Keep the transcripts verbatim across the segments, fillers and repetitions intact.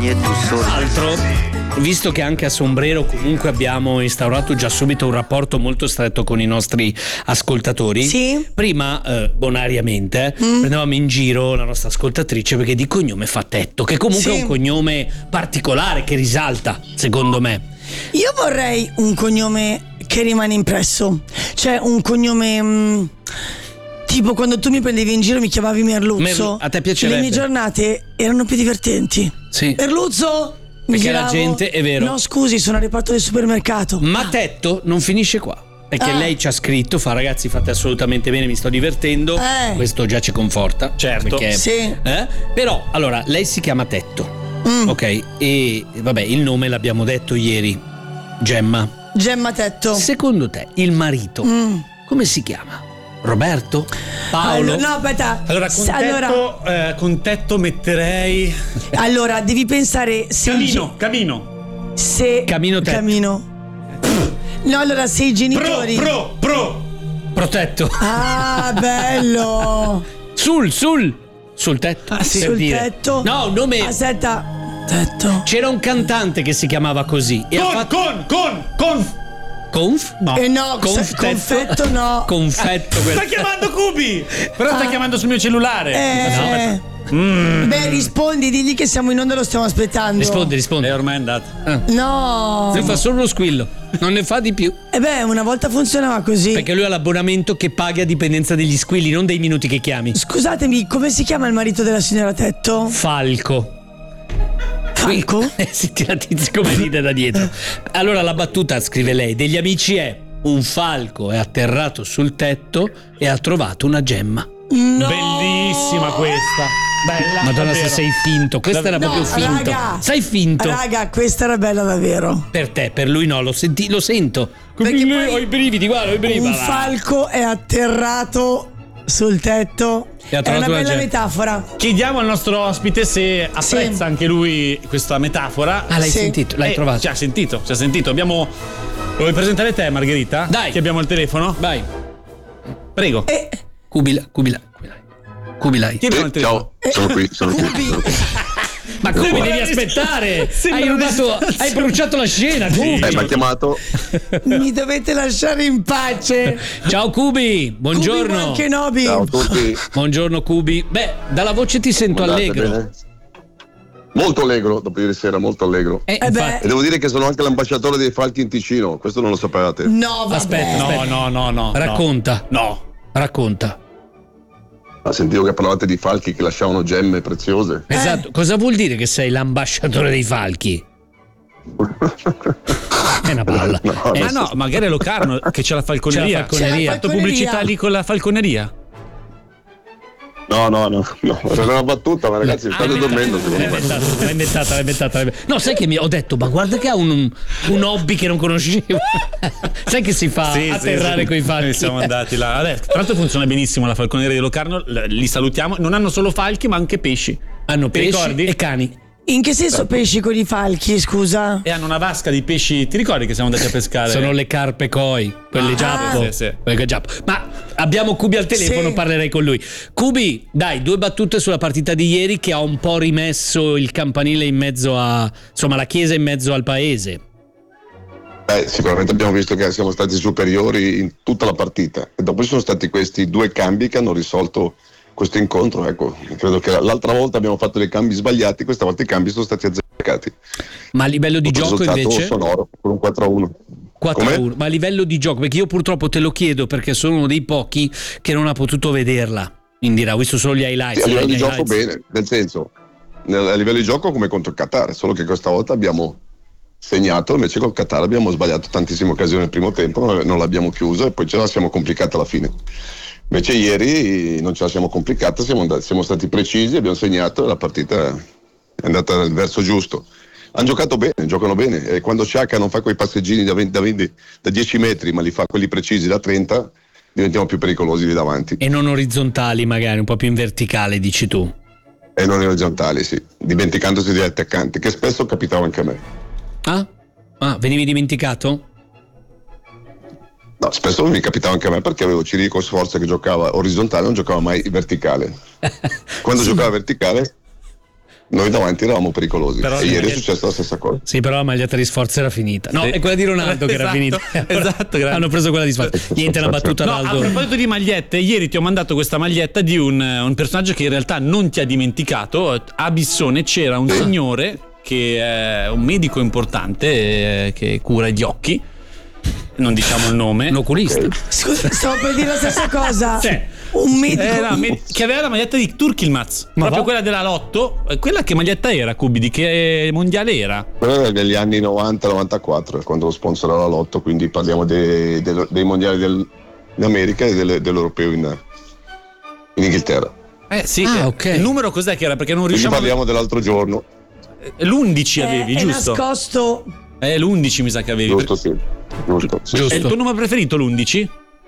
Altro, visto che anche a Sombrero comunque abbiamo instaurato già subito un rapporto molto stretto con i nostri ascoltatori, sì? Prima eh, bonariamente mm. prendevamo in giro la nostra ascoltatrice perché di cognome fa Tetto, che comunque sì. è un cognome particolare che risalta, secondo me. Io vorrei un cognome che rimane impresso, cioè un cognome mh, tipo quando tu mi prendevi in giro mi chiamavi Merluzzo. Merlu- a te piacerebbe? Le mie giornate erano più divertenti. Sì. Merluzzo! Mi perché giravo, la gente, è vero. No, scusi, sono al reparto del supermercato. Ma Tetto non finisce qua. Perché ah. lei ci ha scritto, fa ragazzi fate assolutamente bene, mi sto divertendo, eh. questo già ci conforta. Certo. Perché, sì. eh? Però, allora, lei si chiama Tetto, mm. ok? E vabbè, il nome l'abbiamo detto ieri, Gemma. Gemma Tetto. Secondo te, il marito, mm. come si chiama? Roberto? Paolo? Allora, no, aspetta. Allora, con, allora, tetto, eh, con tetto metterei... Allora, devi pensare... Se Camino, gi- camino. Se... Camino Tetto. Camino. No, allora, se i genitori... Pro, pro, pro. Protetto. Ah, bello. Sul, sul. Sul tetto. Ah, sì. Per Sul dire. tetto. No, un nome... Aspetta. Tetto. C'era un cantante che si chiamava così. E con, ha fatto... con, con, con... Conf? No. Eh no, Confetto? confetto no. Confetto. Sta chiamando Cubi. Però sta ah. chiamando sul mio cellulare. Eh. No. Mm. Beh, rispondi, digli che siamo in onda, lo stiamo aspettando. Rispondi, rispondi. È ormai andato. Ah. No. Lui fa solo uno squillo, non ne fa di più. E eh beh, una volta funzionava così. Perché lui ha l'abbonamento che paga a dipendenza degli squilli, non dei minuti che chiami. Scusatemi, come si chiama il marito della signora Tetto? Falco. Falco? Eh, senti la tizia come ride da dietro. Allora la battuta, scrive lei, degli amici è: un falco è atterrato sul tetto e ha trovato una gemma. No. Bellissima questa. Bella. Madonna, davvero. se sei finto. Questa era no, proprio finto. Raga, sei finto. Raga, questa era bella davvero. Per te, per lui no, lo senti, lo sento. Perché Come poi ho i brividi, guarda, ho i brividi. un falco è atterrato sul tetto. E ha è una trovato bella una metafora. Chiediamo al nostro ospite se apprezza Sì. anche lui questa metafora. Ah, l'hai Sì. sentito, l'hai Eh, trovato. Ci ha sentito, ci ha sentito. Abbiamo. Lo vuoi presentare te, Margherita? Dai. Che abbiamo il telefono? Vai. Prego. E Cubila, cubila, cubila. Cubilai. Chi abbiamo il Eh, telefono? ciao, sono qui, sono qui. Cubi. sono qui. Ma come Cubi. devi aspettare? Sembra Hai rubato, una- hai bruciato la scena, Cubi. Eh, mi ha chiamato. Mi dovete lasciare in pace. Ciao Cubi, buongiorno. Cubi Kenobi. Ciao a tutti. Buongiorno Cubi. Beh, dalla voce ti sento Andate allegro. bene? Molto allegro, dopo ieri sera, molto allegro. Eh, Eh infatti- E devo dire che sono anche l'ambasciatore dei falchi in Ticino, questo non lo sapevate. No, vabbè. Aspetta, No, aspetta. no, no, no. Racconta. No. Racconta. Ma sentivo che parlavate di falchi che lasciavano gemme preziose. Esatto. Cosa vuol dire che sei l'ambasciatore dei falchi? È una palla. No, Eh, Ma no, magari è Locarno che c'è la falconeria. C'è la falconeria. Hai fatto pubblicità lì con la falconeria? No, no, no, no, era una battuta, ma ragazzi Ah, state l'hai dormendo inventata, secondo l'hai me. inventata, l'hai inventata, l'hai inventata, l'hai inventata. No, sai che mi ho detto, ma guarda che ha un, un hobby che non conoscevo. Sai che si fa atterrare coi falchi? Noi siamo andati là. Adesso, tra l'altro funziona benissimo la falconeria di Locarno, l- li salutiamo. Non hanno solo falchi, ma anche pesci. Hanno Ti pesci ricordi? e cani. In che senso pesci con i falchi, scusa? E hanno una vasca di pesci. Ti ricordi che siamo andati a pescare? Sono le carpe koi, quelle Ah, giappo. sì, sì. Quelle giappo. Ma abbiamo Cubi al telefono, Sì. parlerei con lui. Cubi, dai, due battute sulla partita di ieri che ha un po' rimesso il campanile in mezzo a, insomma, la chiesa in mezzo al paese. Eh, sicuramente abbiamo visto che siamo stati superiori in tutta la partita e dopo ci sono stati questi due cambi che hanno risolto questo incontro. Ecco, credo che l'altra volta abbiamo fatto dei cambi sbagliati, questa volta i cambi sono stati azzeccati. Ma a livello di Un gioco risultato invece? sonoro con un quattro a uno. quattro a Come? uno. Ma a livello di gioco, perché io purtroppo te lo chiedo perché sono uno dei pochi che non ha potuto vederla. Quindi ho visto solo gli highlights. Sì, a livello gli di gioco highlights. bene, nel senso, nel- a livello di gioco come contro il Qatar, solo che questa volta abbiamo segnato, invece col Qatar abbiamo sbagliato tantissime occasioni nel primo tempo, non- non l'abbiamo chiusa e poi ce la siamo complicata alla fine. Invece ieri non ce la siamo complicata, siamo, andati, siamo stati precisi, abbiamo segnato e la partita è andata nel verso giusto. Hanno giocato bene, giocano bene e quando Sciacca non fa quei passeggini da, venti, da, venti, da dieci metri ma li fa quelli precisi da trenta, diventiamo più pericolosi lì davanti. E non orizzontali magari, un po' più in verticale, dici tu. E non orizzontali, sì, dimenticandosi degli attaccanti, che spesso capitava anche a me. Ah? Ah, venivi dimenticato? No, spesso mi capitava anche a me perché avevo Cirico Sforza che giocava orizzontale, non giocava mai verticale. Quando Sì. giocava verticale noi davanti eravamo pericolosi. Però e ieri maglietta... è successa la stessa cosa. Sì, però la maglietta di Sforza era finita. No, sì. è quella di Ronaldo che esatto, era finita. Esatto, grazie. Hanno preso quella di Sforza. Niente, una battuta no, Naldo. A proposito di magliette, ieri ti ho mandato questa maglietta di un, un personaggio che in realtà non ti ha dimenticato. A Bissone c'era un sì. signore che è un medico importante eh, che cura gli occhi. Non diciamo il nome. Un oculista. Scusa, stavo per dire la stessa cosa. Sì. Un medico. Eh, no, me- che aveva la maglietta di Turkilmaz, Ma proprio va? quella della Lotto. Eh, Quella che maglietta era, Cubi? Di che mondiale era? Quello era negli anni novanta novantaquattro, quando lo sponsor era la Lotto, quindi parliamo dei, dei, dei mondiali del, in America e delle, dell'europeo in, in Inghilterra. Eh sì. Ah, eh, ok. Il numero cos'è che era? Perché non Quindi riusciamo parliamo dell'altro giorno, a... L'undici avevi, è, giusto? È nascosto. Eh, l'undici mi sa che avevi. giusto? Sì, giusto. Sì. È il tuo numero preferito l'undici?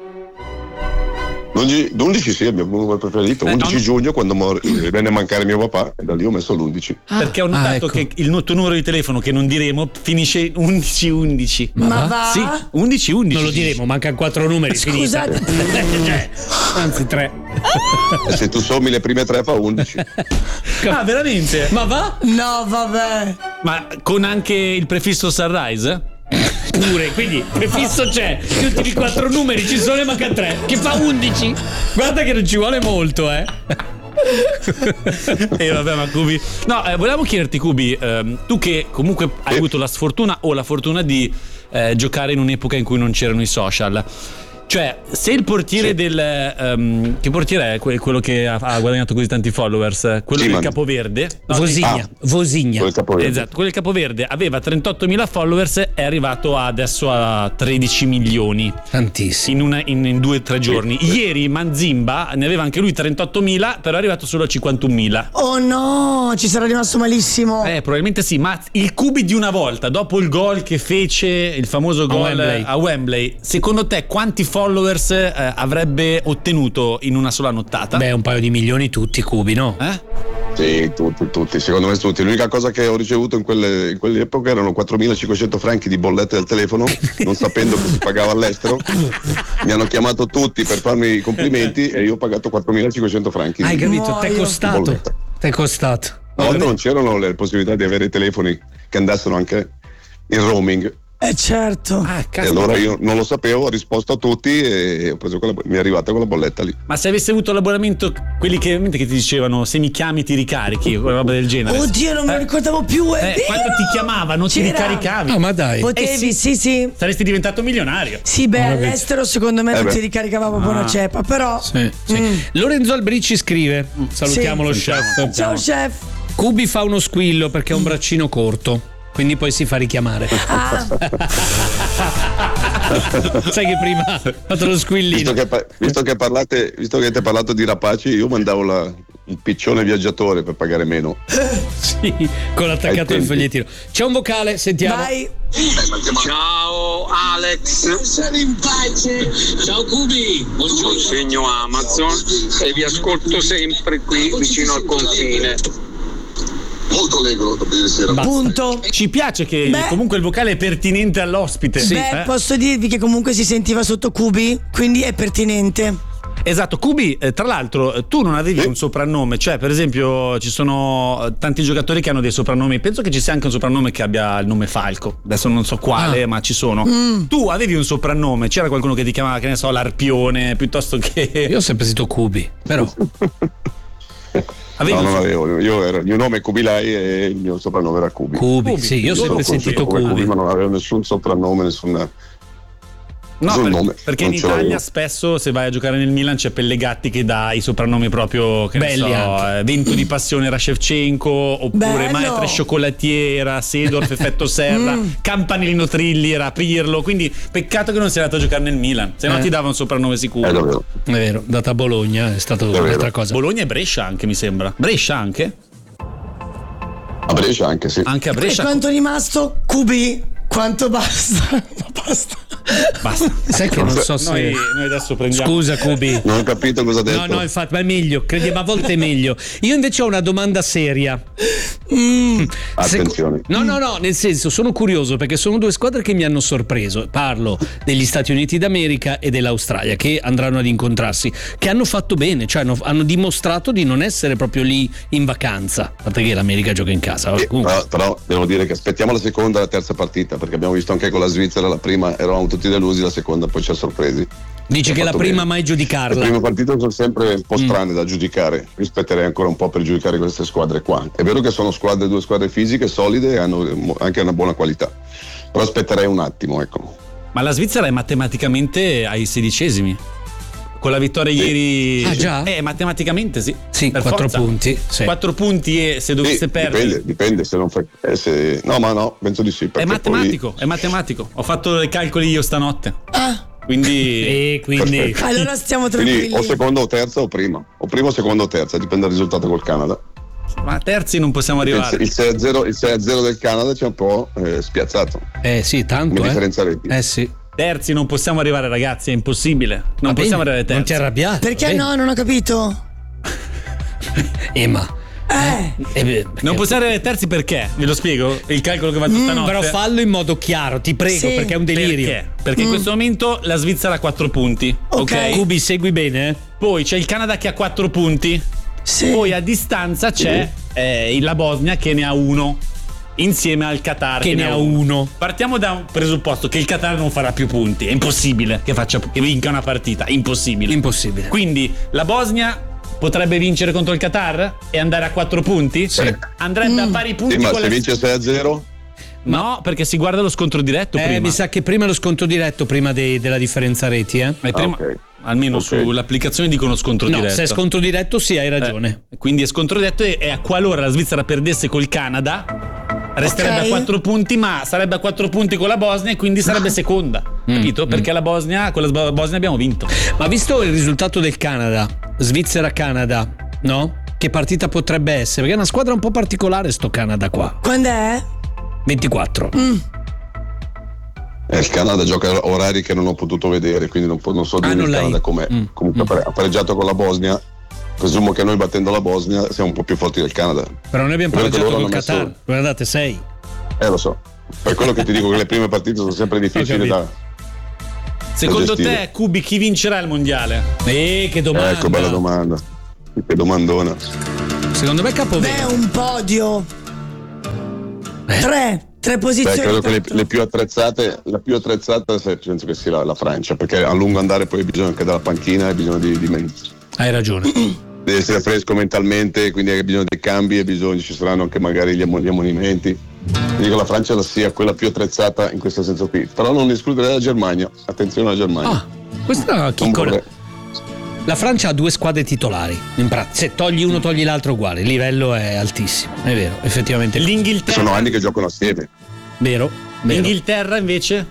l'undici sì, è il mio numero preferito. Eh, undici no, giugno, quando mor- venne a mancare mio papà, e da lì ho messo l'undici. Ah, Perché ho ah, notato ecco. che il tuo numero di telefono, che non diremo, finisce undici undici. Ma, va? va? Sì, undici undici. Non lo diremo, mancano quattro numeri. Scusate. cioè, anzi, tre. E se tu sommi le prime tre fa undici. Ah, veramente? Ma va? No, vabbè. Ma con anche il prefisso Sunrise? Pure, quindi prefisso c'è. Gli ultimi quattro numeri ci sono e manca tre. Che fa undici. Guarda che non ci vuole molto, eh. E vabbè, ma Cubi. No, eh, volevamo chiederti, Cubi, ehm, tu che comunque hai Sì. avuto la sfortuna o la fortuna di eh, giocare in un'epoca in cui non c'erano i social. Cioè, se il portiere Sì. del. ehm, che portiere è que- quello che ha, ha guadagnato così tanti followers? Quello Sì, del ma- Capoverde? No, Vosigna. Ah. Vosigna. Quel capoverde. Esatto, quello del Capoverde aveva trentottomila followers, è arrivato adesso a tredici milioni Tantissimo. in, una, in, in due o tre giorni. Ieri Manzimba ne aveva anche lui trentottomila, però è arrivato solo a cinquantunomila. Oh no, ci sarà rimasto malissimo. Eh, probabilmente sì, ma il Cubi di una volta, dopo il gol che fece, il famoso gol Wembley. a Wembley, secondo te quanti followers eh, avrebbe ottenuto in una sola nottata? Beh, un paio di milioni tutti, Cubi, no? Eh? Sì, tutti, tutti, secondo me tutti. L'unica cosa che ho ricevuto in, quelle, in quell'epoca erano quattromilacinquecento franchi di bollette del telefono, non sapendo che si pagava all'estero. Mi hanno chiamato tutti per farmi i complimenti e io ho pagato quattromilacinquecento franchi. Hai capito? T'è Muoio. costato. Bolletta. T'è costato. Una volta non c'erano le possibilità di avere telefoni che andassero anche in roaming. Eh certo. Ah, E cazzo. allora io non lo sapevo, ho risposto a tutti e ho preso quella, mi è arrivata quella bolletta lì. Ma se avessi avuto l'abbonamento, quelli che, che ti dicevano se mi chiami ti ricarichi, quella roba del genere. Oddio, non me lo Eh, ricordavo più. È eh, vero. quando ti chiamavano ti C'era. ricaricavi. No, ma dai. Potevi, Eh, sì, sì. Saresti diventato milionario. Sì, beh, all'estero secondo me Eh non beh. si ricaricava proprio Ah. una ceppa, però. Sì, sì. Mm. Lorenzo Albricci scrive: salutiamo Sì. lo chef. Ciao chef. Cubi fa uno squillo perché ha un braccino corto, quindi poi si fa richiamare. Ah, Sai che prima ha fatto lo squillino. Visto che, pa- visto che parlate, visto che avete parlato di rapaci, io mandavo la- il piccione viaggiatore per pagare meno. Sì, con Ai attaccato il tempi. fogliettino. C'è un vocale, sentiamo. vai. Ciao Alex, ciao Cubi, sostegno Amazon e vi ascolto sempre qui vicino al confine. Molto allegro ieri sera. Punto. Ci piace che Beh. comunque il vocale è pertinente all'ospite. Beh, Eh? posso dirvi che comunque si sentiva sotto Cubi, quindi è pertinente. Esatto, Cubi, eh, tra l'altro eh, tu non avevi Sì. un soprannome, cioè per esempio ci sono eh, tanti giocatori che hanno dei soprannomi, penso che ci sia anche un soprannome che abbia il nome Falco, adesso non so quale, Ah. ma ci sono. Mm. Tu avevi un soprannome, c'era qualcuno che ti chiamava, che ne so, l'Arpione, piuttosto che... Io ho sempre sentito Cubi, però. Avevi No, un non so- avevo, io ero, il mio nome è Kubilai e il mio soprannome era Kubi. Cubi, Cubi. sì, io ho Io sempre L'ho sentito conosciuto come Cubi. Kubi, ma non avevo nessun soprannome, nessun. No, sul per- nome, perché in non ce Italia l'avevo. spesso se vai a giocare nel Milan c'è Pellegatti che dà i soprannomi proprio, che ne Belli so, anche. eh, Vento di passione era Shevchenko, oppure Bello. Maestre Chocolatier era Sedorf, Effetto Serra, Mm. Campanellino Trilli era Pirlo, quindi peccato che non sia andato a giocare nel Milan, se no Eh. ti dava un soprannome sicuro. È davvero. È vero, data a Bologna è stato vero. un'altra cosa. Bologna e Brescia anche mi sembra. Brescia anche? A Brescia anche, sì. Anche a E Brescia. quanto è rimasto? Cubi? Quanto basta? Ma basta. Basta. Sai che non so se Noi, noi adesso prendiamo. Scusa Cubi. Non ho capito cosa ha detto. No, no, infatti, ma è meglio, crediamo, a volte è meglio. Io invece ho una domanda seria. Mm. Attenzione. No, no, no, nel senso, sono curioso perché sono due squadre che mi hanno sorpreso. Parlo degli Stati Uniti d'America e dell'Australia, che andranno ad incontrarsi, che hanno fatto bene, cioè hanno, hanno dimostrato di non essere proprio lì in vacanza. A parte che l'America gioca in casa. Eh, però, però devo dire che aspettiamo la seconda e la terza partita, perché abbiamo visto anche con la Svizzera la prima eravamo tutti delusi, la seconda poi ci ha sorpresi. Dici che la prima bene. mai giudicarla. Le prime partite sono sempre un po' strane mm. da giudicare. Rispetterei ancora un po' per giudicare queste squadre qua. È vero che sono squadre, due squadre fisiche, solide e hanno anche una buona qualità. Però aspetterei un attimo, ecco. Ma la Svizzera è matematicamente ai sedicesimi. Con la vittoria sì. ieri. Ah, già? Eh, matematicamente sì. Sì, per quattro forza. punti. Sì. Quattro punti e se dovesse sì, perdere. Dipende, dipende se non fai. Eh, se... No, ma no, penso di sì. È matematico, poi... è matematico. Ho fatto i calcoli io stanotte. Ah. Quindi. E quindi. Allora stiamo tranquilli. Quindi o seconda o terza o prima. O prima o seconda o terza, dipende dal risultato col Canada. Ma terzi non possiamo arrivare. Il sei a zero, il sei a zero del Canada ci ha un po' eh, spiazzato. Eh sì, tanto. Come eh. differenza reti. Eh sì. Terzi non possiamo arrivare, ragazzi, è impossibile. Non Va possiamo bene, arrivare terzi. Non ti arrabbiare. Perché no? Non ho capito. Emma. Eh. Eh, beh, Non possiamo arrivare terzi perché? Ve lo spiego? Il calcolo che va tutta Mm, notte. però fallo in modo chiaro, ti prego, Sì. perché è un delirio. Perché? Perché in questo momento la Svizzera ha quattro punti. Ok. Ok. Cubi, segui bene? eh? Poi c'è il Canada che ha quattro punti. Sì. Poi a distanza c'è eh, la Bosnia che ne ha uno. Insieme al Qatar Che ne ha uno. Partiamo da un presupposto che il Qatar non farà più punti. È impossibile che faccia che vinca una partita. Impossibile. Impossibile. Quindi la Bosnia potrebbe vincere contro il Qatar e andare a quattro punti? Sì. Andrebbe a pari punti Sì, ma con se la... vince sei a zero? No, perché si guarda lo scontro diretto Eh, prima. mi sa che prima lo sconto diretto, prima dei- della differenza reti, eh? Eh, prima- Ah, ok. Almeno Ok. sull'applicazione dicono scontro No, diretto. se è sconto diretto sì, hai ragione. Eh, quindi è scontro diretto e, e a qualora la Svizzera perdesse col Canada resterebbe Ok. a quattro punti, ma sarebbe a quattro punti con la Bosnia e quindi sarebbe seconda. Capito? Perché la Bosnia, con la Bosnia abbiamo vinto. Ma visto il risultato del Canada, Svizzera-Canada, no? Che partita potrebbe essere? Perché è una squadra un po' particolare sto Canada qua. Quando è? ventiquattro. Eh, il Canada gioca orari che non ho potuto vedere, quindi non, po- non so dire non il l'hai- Canada com'è. Mm. Comunque ha pare- ha pareggiato con la Bosnia. Presumo che noi battendo la Bosnia siamo un po' più forti del Canada. Però noi abbiamo Quello che pareggiato loro col hanno Qatar. messo- Dove andate? sei. Eh lo so. Per quello che ti dico che le prime partite sono sempre difficili capito. da. Secondo gestire. te, Cubi, chi vincerà il mondiale? Eh, che domanda. Ecco, bella domanda. Che domandona. Secondo me Beh, Capovero. un podio. Eh. Tre. Tre Beh, posizioni. credo che le, tanto. le più attrezzate, la più attrezzata se- penso che sia la, la Francia, perché a lungo andare poi bisogna anche della panchina e bisogna di, di men- Hai ragione. deve essere fresco mentalmente, quindi hai bisogno dei cambi e bisogna, ci saranno anche magari gli, ammo- gli ammonimenti. Dico che la Francia sia quella più attrezzata in questo senso qui, però non escluderei la Germania. Attenzione alla Germania. Ah, questa è una Non chiccola. vorrei- La Francia ha due squadre titolari. In pratica, se togli uno, togli l'altro uguale. Il livello è altissimo. È vero, effettivamente. L'Inghilterra. Sono anni che giocano assieme. Vero? Vero. L'Inghilterra invece?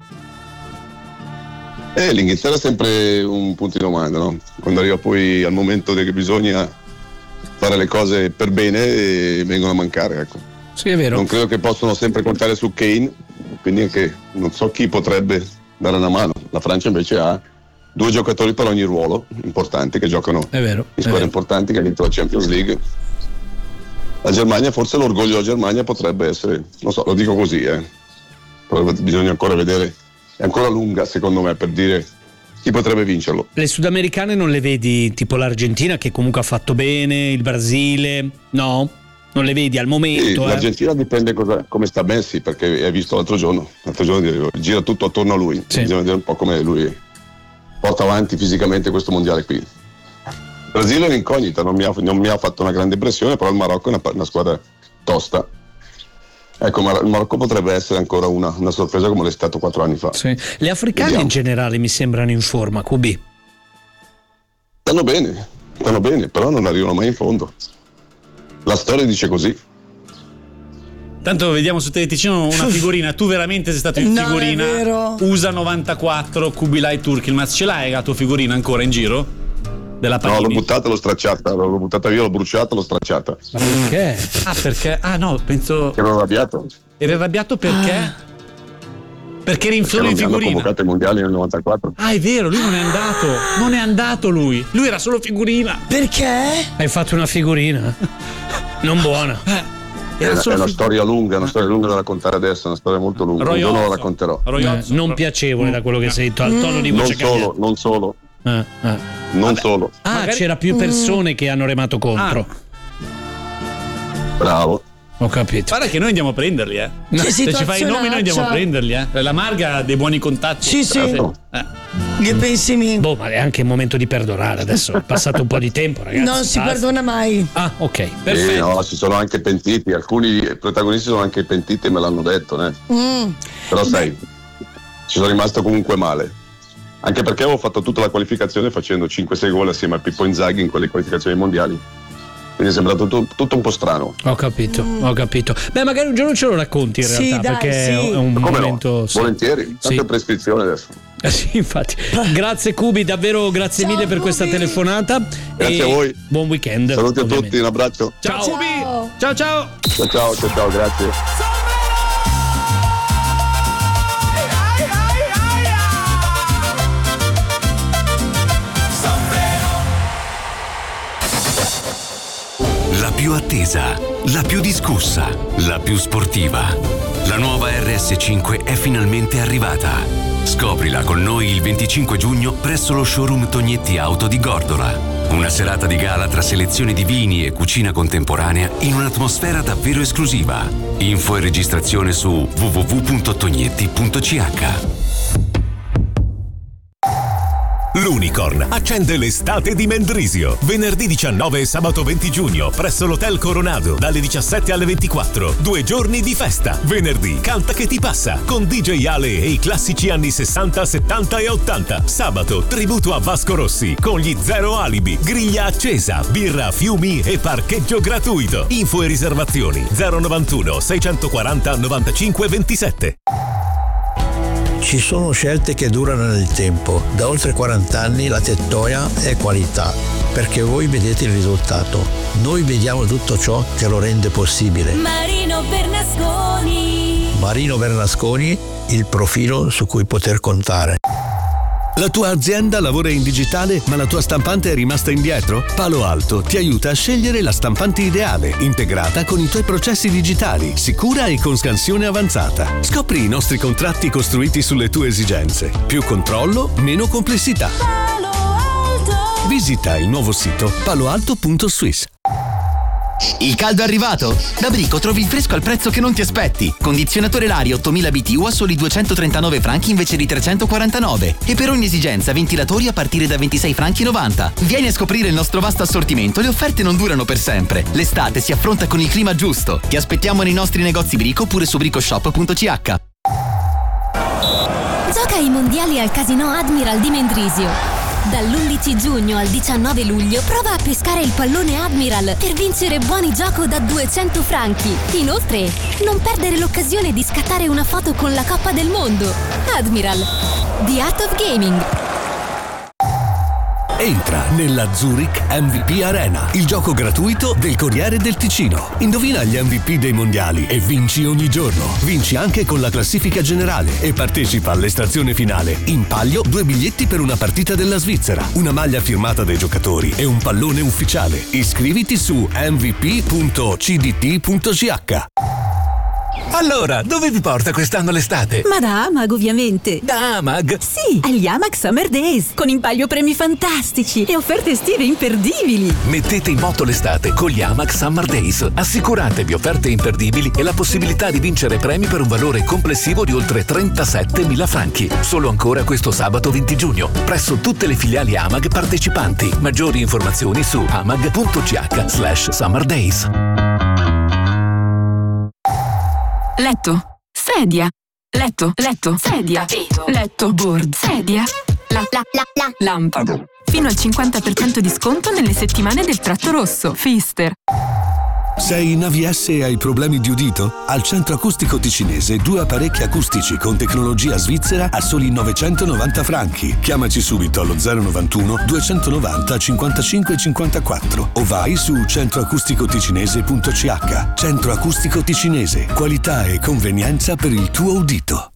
Eh, l'Inghilterra è sempre un punto di domanda, no? Quando arriva poi al momento che bisogna fare le cose per bene e vengono a mancare, ecco. Sì, è vero. Non credo che possono sempre contare su Kane, quindi anche non so chi potrebbe dare una mano. La Francia invece ha due giocatori per ogni ruolo importanti che giocano È vero. in è squadre vero. importanti che ha vinto la Champions League. La Germania, forse l'orgoglio della Germania potrebbe essere, non so, lo dico così, eh. Però bisogna ancora vedere, è ancora lunga secondo me per dire chi potrebbe vincerlo. Le sudamericane non le vedi tipo l'Argentina che comunque ha fatto bene, il Brasile, no? Non le vedi al Sì, momento, eh? l'Argentina dipende cosa, come sta Messi, perché hai visto l'altro giorno, l'altro giorno gira tutto attorno a lui, Sì. bisogna vedere un po' come lui porta avanti fisicamente questo mondiale qui. Il Brasile è un'incognita, non mi, ha, non mi ha fatto una grande impressione, però il Marocco è una, una squadra tosta. Ecco, ma il Marocco potrebbe essere ancora una, una sorpresa come l'è stato quattro anni fa. Sì. Le africane Vediamo. in generale mi sembrano in forma, Q B. Stanno bene, stanno bene, però non arrivano mai in fondo. La storia dice così. Tanto vediamo su Teleticino una figurina. Tu veramente sei stato in Non è figurina? vero. U S A novantaquattro Kubilay Turkilmaz. Ce l'hai la tua figurina ancora in giro? Della No, l'ho Panini? buttata, l'ho stracciata, l'ho buttata via, l'ho bruciata, l'ho stracciata. Ma perché? Ah, perché? Ah no, penso. Ero arrabbiato. Eri arrabbiato perché? Ah. Perché rinfiori di mi hanno figurina. convocato ai mondiali nel novantaquattro. Ah, è vero, lui non è andato. Non è andato lui. Lui era solo figurina. Perché? Hai fatto una figurina non buona. Eh. È, Era una- solo è una fig- storia lunga, una storia lunga da raccontare adesso, una storia molto lunga. Roy Un giorno la Hodgson. racconterò. Roy Eh, Hodgson. non piacevole da quello che sei detto, al tono di Non voce solo, cambiata. non solo, Eh, eh. non solo. Ah, Magari- c'era più persone che hanno remato contro. Bravo. Ho capito. Guarda che noi andiamo a prenderli, eh. Che Se ci fai i nomi noi andiamo a situazionaccia. prenderli, eh. La Marga ha dei buoni contatti. Sì, sì. Certo. Eh. Che pensi mi? Boh, ma è anche il momento di perdonare. Adesso è passato un po' di tempo, ragazzi. Non si Basta. perdona mai. Ah, ok, Sì, perfetto. no, si sono anche pentiti, alcuni protagonisti sono anche pentiti e me l'hanno detto, eh. Mm. Però sai, ci sono rimasto comunque male. Anche perché avevo fatto tutta la qualificazione facendo cinque sei gol assieme a Pippo Inzaghi in quelle qualificazioni mondiali. Quindi è sembrato tutto, tutto un po' strano. Ho capito, ho capito. Beh, magari un giorno ce lo racconti in Sì, realtà, dai, perché sì. è un Come momento. no? sì. Volentieri, tanto Sì. è prescrizione adesso. Eh, sì, infatti. Grazie Cubi, davvero grazie Ciao, mille per questa Cubi. telefonata. Grazie e a voi. Buon weekend. Saluti a ovviamente. tutti, un abbraccio. Ciao, Ciao. Cubi. Ciao, ciao. Ciao ciao, ciao, ciao, grazie. La più attesa, la più discussa, la più sportiva. La nuova R S cinque è finalmente arrivata. Scoprila con noi il venticinque giugno presso lo showroom Tognetti Auto di Gordola. Una serata di gala tra selezione di vini e cucina contemporanea in un'atmosfera davvero esclusiva. Info e registrazione su w w w punto tognetti punto c h. L'Unicorn accende l'estate di Mendrisio. Venerdì diciannove e sabato venti giugno presso l'Hotel Coronado dalle diciassette alle ventiquattro. Due giorni di festa. Venerdì canta che ti passa con D J Ale e i classici anni sessanta, settanta e ottanta. Sabato tributo a Vasco Rossi con gli Zero Alibi, griglia accesa, birra, fiumi e parcheggio gratuito. Info e riservazioni zero novantuno seicentoquaranta novantacinque ventisette. Ci sono scelte che durano nel tempo. Da oltre quaranta anni la Tettoia è qualità, perché voi vedete il risultato. Noi vediamo tutto ciò che lo rende possibile. Marino Bernasconi. Marino Bernasconi, il profilo su cui poter contare. La tua azienda lavora in digitale, ma la tua stampante è rimasta indietro? Palo Alto ti aiuta a scegliere la stampante ideale, integrata con i tuoi processi digitali, sicura e con scansione avanzata. Scopri i nostri contratti costruiti sulle tue esigenze. Più controllo, meno complessità. Palo Alto. Visita il nuovo sito paloalto punto swiss. Il caldo è arrivato? Da Brico trovi il fresco al prezzo che non ti aspetti. Condizionatore Lari ottomila B T U a soli duecentotrentanove franchi invece di trecentoquarantanove. E per ogni esigenza ventilatori a partire da ventisei franchi e novanta. Vieni a scoprire il nostro vasto assortimento, le offerte non durano per sempre. L'estate si affronta con il clima giusto. Ti aspettiamo nei nostri negozi Brico oppure su bricoshop punto c h. Gioca ai mondiali al Casino Admiral di Mendrisio. Dall'undici giugno al diciannove luglio prova a pescare il pallone Admiral per vincere buoni gioco da duecento franchi. Inoltre, non perdere l'occasione di scattare una foto con la Coppa del Mondo. Admiral, The Art of Gaming. Entra nella Zurich M V P Arena, il gioco gratuito del Corriere del Ticino. Indovina gli M V P dei mondiali e vinci ogni giorno. Vinci anche con la classifica generale e partecipa all'estrazione finale. In palio due biglietti per una partita della Svizzera, una maglia firmata dai giocatori e un pallone ufficiale. Iscriviti su m v p punto c d t punto c h. Allora, dove vi porta quest'anno l'estate? Ma da Amag, ovviamente. Da Amag? Sì, agli Amag Summer Days, con in palio premi fantastici e offerte estive imperdibili. Mettete in moto l'estate con gli Amag Summer Days. Assicuratevi offerte imperdibili e la possibilità di vincere premi per un valore complessivo di oltre trentasettemila franchi. Solo ancora questo sabato venti giugno, presso tutte le filiali Amag partecipanti. Maggiori informazioni su amag punto c h slash summer days. Letto, sedia, letto, letto, sedia, letto, board, sedia, la, la, la, la, lampada. Fino al cinquanta per cento di sconto nelle settimane del tratto rosso. Fister. Sei in A V S e hai problemi di udito? Al Centro Acustico Ticinese due apparecchi acustici con tecnologia svizzera a soli novecentonovanta franchi. Chiamaci subito allo zero novantuno duecentonovanta cinquantacinque cinquantaquattro o vai su centroacusticoticinese punto c h. Centro Acustico Ticinese, qualità e convenienza per il tuo udito.